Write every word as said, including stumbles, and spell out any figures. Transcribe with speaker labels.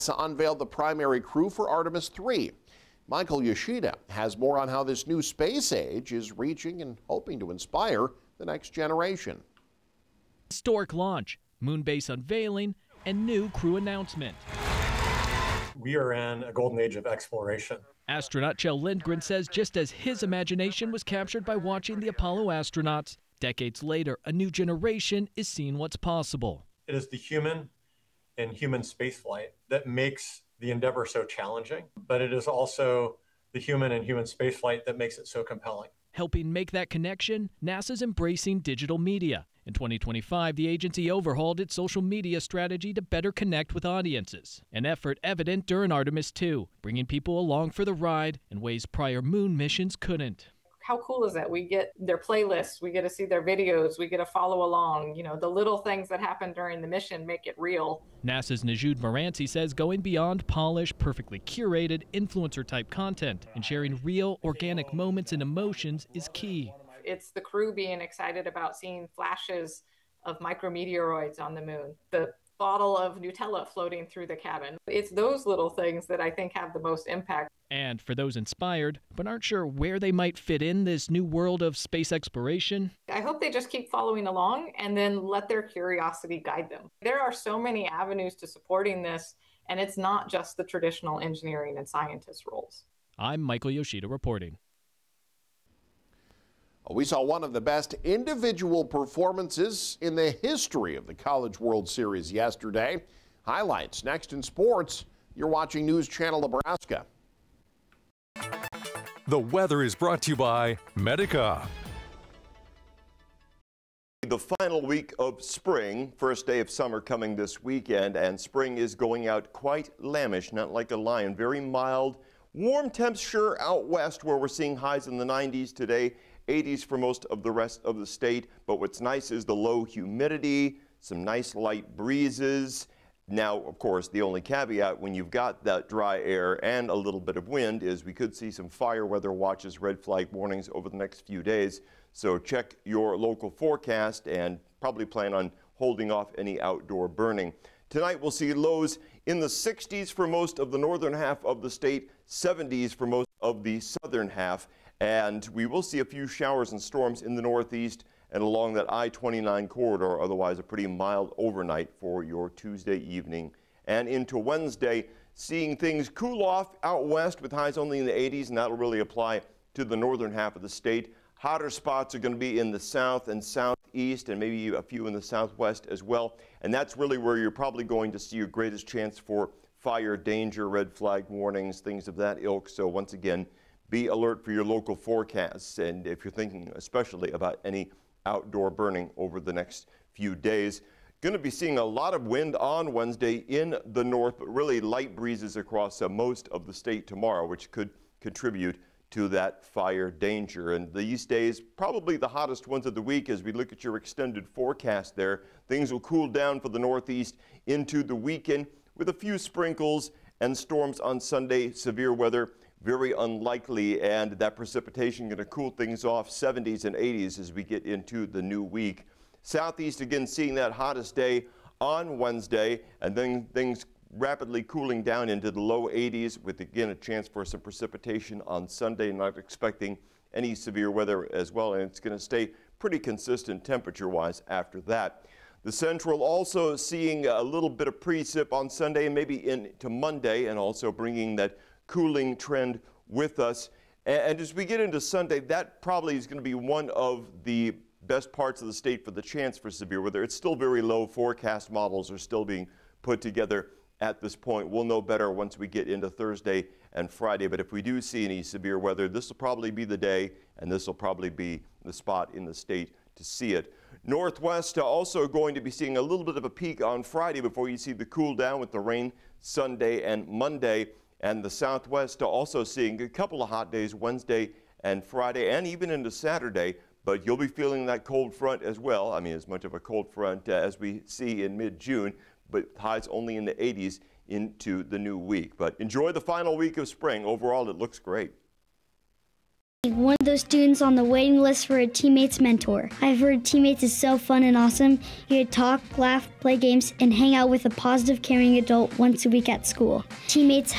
Speaker 1: NASA unveiled the primary crew for Artemis three. Michael Yoshida has more on how this new space age is reaching and hoping to inspire the next generation.
Speaker 2: Historic launch, moon base unveiling, and new crew announcement.
Speaker 3: We are in a golden age of exploration.
Speaker 2: Astronaut Kjell Lindgren says just as his imagination was captured by watching the Apollo astronauts, decades later, a new generation is seeing what's possible.
Speaker 3: It is the human and human spaceflight that makes the endeavor so challenging, but it is also the human and human spaceflight that makes it so compelling.
Speaker 2: Helping make that connection, NASA's embracing digital media. In twenty twenty-five, the agency overhauled its social media strategy to better connect with audiences, an effort evident during Artemis two, bringing people along for the ride in ways prior moon missions couldn't.
Speaker 4: How cool is that? We get their playlists, we get to see their videos, we get to follow along. You know, the little things that happen during the mission make it real.
Speaker 2: NASA's Najud Moranci says going beyond polished, perfectly curated, influencer-type content and sharing real, organic moments and emotions is key.
Speaker 4: It's the crew being excited about seeing flashes of micrometeoroids on the moon, the bottle of Nutella floating through the cabin. It's those little things that I think have the most impact.
Speaker 2: And for those inspired, but aren't sure where they might fit in this new world of space exploration,
Speaker 4: I hope they just keep following along and then let their curiosity guide them. There are so many avenues to supporting this, and it's not just the traditional engineering and scientist roles.
Speaker 2: I'm Michael Yoshida reporting.
Speaker 1: We saw one of the best individual performances in the history of the College World Series yesterday. Highlights next in sports. You're watching News Channel Nebraska.
Speaker 5: The weather is brought to you by Medica.
Speaker 6: The final week of spring, first day of summer coming this weekend, and spring is going out quite lambish, not like a lion. Very mild, warm temps sure out west where we're seeing highs in the nineties today. eighties for most of the rest of the state, but what's nice is the low humidity, some nice light breezes. Now, of course, the only caveat when you've got that dry air and a little bit of wind is we could see some fire weather watches, red flag warnings over the next few days. So check your local forecast and probably plan on holding off any outdoor burning. Tonight we'll see lows in the sixties for most of the northern half of the state, seventies for most of the southern half. And we will see a few showers and storms in the northeast and along that I twenty-nine corridor, otherwise a pretty mild overnight for your Tuesday evening and into Wednesday, seeing things cool off out west with highs only in the eighties, and that'll really apply to the northern half of the state. Hotter spots are going to be in the south and southeast and maybe a few in the southwest as well. And that's really where you're probably going to see your greatest chance for fire danger, red flag warnings, things of that ilk. So once again, be alert for your local forecasts, and if you're thinking especially about any outdoor burning over the next few days. Going to be seeing a lot of wind on Wednesday in the north, but really light breezes across uh, most of the state tomorrow, which could contribute to that fire danger. And these days, probably the hottest ones of the week as we look at your extended forecast there. Things will cool down for the northeast into the weekend with a few sprinkles and storms on Sunday, severe weather. Very unlikely, and that precipitation going to cool things off, seventies and eighties as we get into the new week. Southeast again seeing that hottest day on Wednesday, and then things rapidly cooling down into the low eighties with again a chance for some precipitation on Sunday. Not expecting any severe weather as well, and it's going to stay pretty consistent temperature-wise after that. The Central also seeing a little bit of precip on Sunday and maybe into Monday, and also bringing that cooling trend with us. And as we get into Sunday, that probably is going to be one of the best parts of the state for the chance for severe weather. It's still very low. Forecast models are still being put together at this point. We'll know better once we get into Thursday and Friday. But if we do see any severe weather, this will probably be the day, and this will probably be the spot in the state to see it. Northwest also going to be seeing a little bit of a peak on Friday before you see the cool down with the rain Sunday and Monday. And the Southwest also seeing a couple of hot days Wednesday and Friday and even into Saturday, but you'll be feeling that cold front as well. I mean, as much of a cold front uh, as we see in mid-June, but highs only in the eighties into the new week. But enjoy the final week of spring. Overall, it looks great.
Speaker 7: One of those students on the waiting list for a teammate's mentor. I've heard teammates is so fun and awesome. You get to talk, laugh, play games, and hang out with a positive, caring adult once a week at school. Teammates